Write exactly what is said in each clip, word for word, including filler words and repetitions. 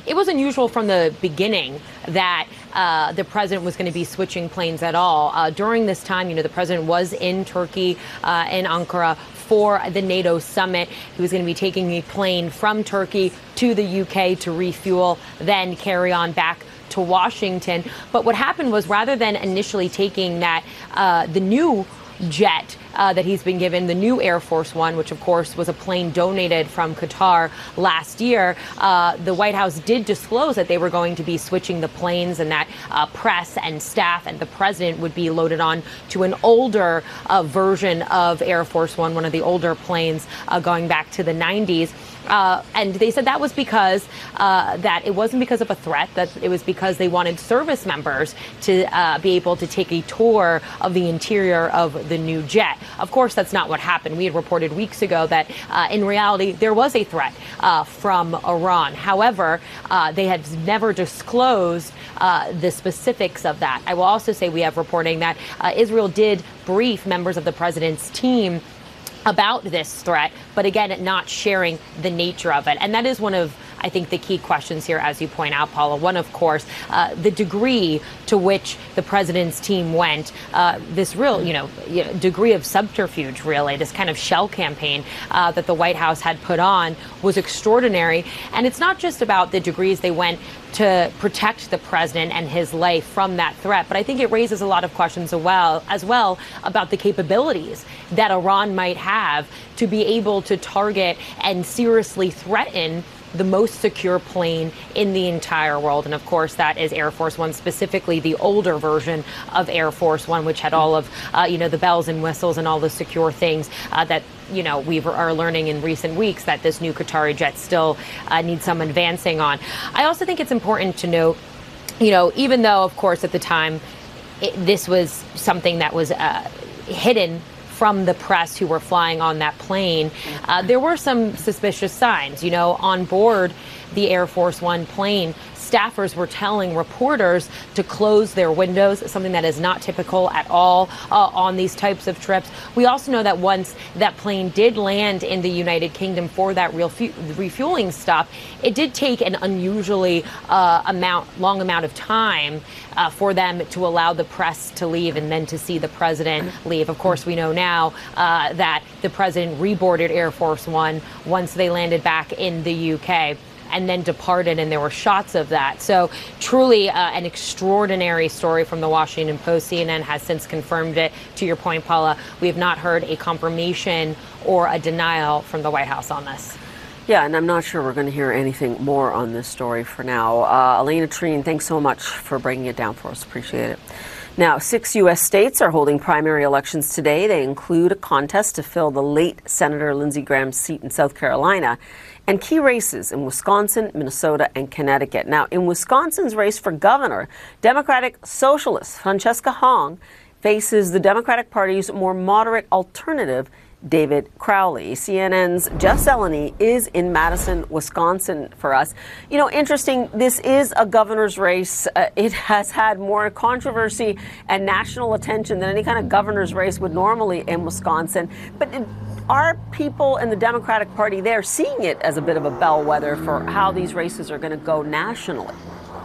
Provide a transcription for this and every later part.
it was unusual from the beginning that uh, the president was going to be switching planes at all. Uh, during this time, you know, the president was in Turkey, uh, in Ankara, for the NATO summit. He was going to be taking a plane from Turkey to the U K to refuel, then carry on back to Washington. But what happened was, rather than initially taking that, uh, the new jet uh, that he's been given, the new Air Force One, which of course was a plane donated from Qatar last year, uh, the White House did disclose that they were going to be switching the planes, and that uh, press and staff and the president would be loaded on to an older uh, version of Air Force One, one of the older planes uh, going back to the nineties. Uh, and they said that was because uh, that it wasn't because of a threat, that it was because they wanted service members to uh, be able to take a tour of the interior of the new jet. Of course, that's not what happened. We had reported weeks ago that uh, in reality, there was a threat uh, from Iran. However, uh, they had never disclosed uh, the specifics of that. I will also say we have reporting that uh, Israel did brief members of the president's team about this threat, but again, not sharing the nature of it. And that is one of, I think, the key questions here, as you point out, Paula. One, of course, uh, the degree to which the president's team went, uh, this real, you know, degree of subterfuge, really, this kind of shell campaign uh, that the White House had put on was extraordinary. And it's not just about the degrees they went to protect the president and his life from that threat, but I think it raises a lot of questions as well, as well about the capabilities that Iran might have to be able to target and seriously threaten the most secure plane in the entire world. And of course, that is Air Force One, specifically the older version of Air Force One, which had all of, uh, you know, the bells and whistles and all the secure things uh, that, you know, we are learning in recent weeks that this new Qatari jet still uh, needs some advancing on. I also think it's important to note, you know, even though, of course, at the time, it, this was something that was uh, hidden from the press who were flying on that plane, uh, there were some suspicious signs. You know, on board the Air Force One plane, staffers were telling reporters to close their windows, something that is not typical at all uh, on these types of trips. We also know that once that plane did land in the United Kingdom for that real refueling stop, it did take an unusually uh, amount, long amount of time uh, for them to allow the press to leave and then to see the president leave. Of course, we know now uh, that the president reboarded Air Force One once they landed back in the U K, and then departed, and there were shots of that. So truly uh, an extraordinary story from the Washington Post. C N N has since confirmed it. To your point, Paula, we have not heard a confirmation or a denial from the White House on this. Yeah, and I'm not sure we're going to hear anything more on this story for now. Uh, Elena Treen, thanks so much for breaking it down for us. Appreciate it. Now, six U S states are holding primary elections today. They include a contest to fill the late Senator Lindsey Graham's seat in South Carolina and key races in Wisconsin, Minnesota, and Connecticut. Now, in Wisconsin's race for governor, Democratic Socialist Francesca Hong faces the Democratic Party's more moderate alternative, David Crowley. C N N's Jeff Zeleny is in Madison, Wisconsin for us. You know, interesting, this is a governor's race. Uh, it has had more controversy and national attention than any kind of governor's race would normally in Wisconsin. But it, are people in the Democratic Party there seeing it as a bit of a bellwether for how these races are going to go nationally?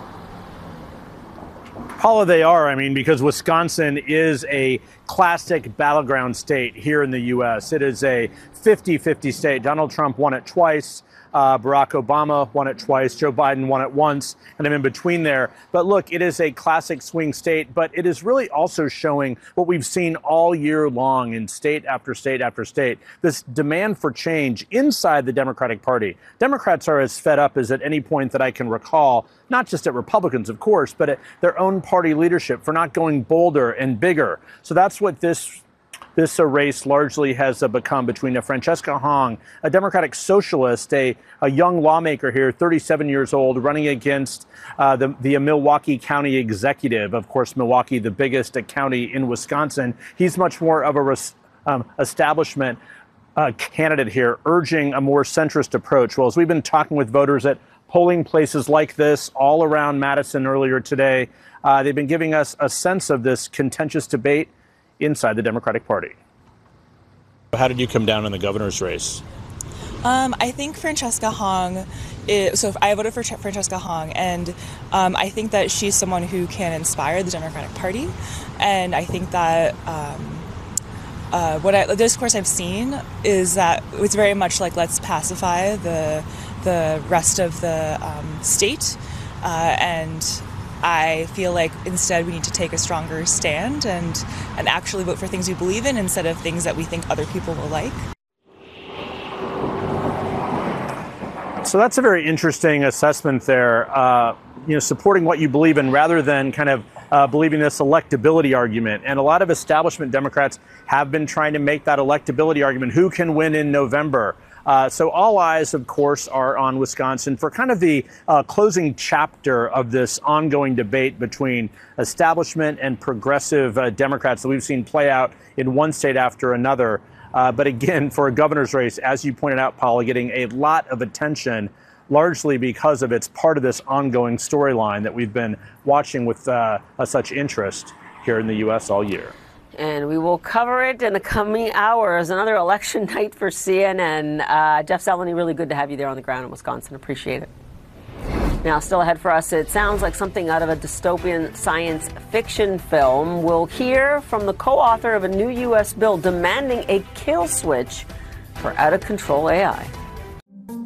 Paula, they are. I mean, because Wisconsin is a classic battleground state here in the U S. It is a fifty fifty state. Donald Trump won it twice. Uh, Barack Obama won it twice. Joe Biden won it once, and I'm in between there. But look, it is a classic swing state, but it is really also showing what we've seen all year long in state after state after state, this demand for change inside the Democratic Party. Democrats are as fed up as at any point that I can recall, not just at Republicans, of course, but at their own party leadership for not going bolder and bigger. So that's what this This uh, race largely has uh, become between uh, Francesca Hong, a Democratic socialist, a, a young lawmaker here, thirty-seven years old, running against uh, the, the uh, Milwaukee County executive. Of course, Milwaukee, the biggest uh, county in Wisconsin. He's much more of a res, um, establishment uh, candidate here, urging a more centrist approach. Well, as we've been talking with voters at polling places like this all around Madison earlier today, uh, they've been giving us a sense of this contentious debate inside the Democratic Party. How did you come down in the governor's race? Um, I think Francesca Hong is, so I voted for Francesca Hong, and um, I think that she's someone who can inspire the Democratic Party, and I think that um, uh, what I, the discourse I've seen is that it's very much like, let's pacify the the rest of the um, state, uh, and I feel like instead we need to take a stronger stand and and actually vote for things we believe in instead of things that we think other people will like. So that's a very interesting assessment there, uh, you know, supporting what you believe in rather than kind of uh, believing this electability argument. And a lot of establishment Democrats have been trying to make that electability argument. Who can win in November? Uh, so all eyes, of course, are on Wisconsin for kind of the uh, closing chapter of this ongoing debate between establishment and progressive uh, Democrats that we've seen play out in one state after another. Uh, but again, for a governor's race, as you pointed out, Paula, getting a lot of attention, largely because of it's part of this ongoing storyline that we've been watching with uh, such interest here in the U S all year. And we will cover it in the coming hours. Another election night for C N N. Uh, Jeff Zeleny, really good to have you there on the ground in Wisconsin. Appreciate it. Now, still ahead for us, it sounds like something out of a dystopian science fiction film. We'll hear from the co-author of a new U S bill demanding a kill switch for out-of-control A I.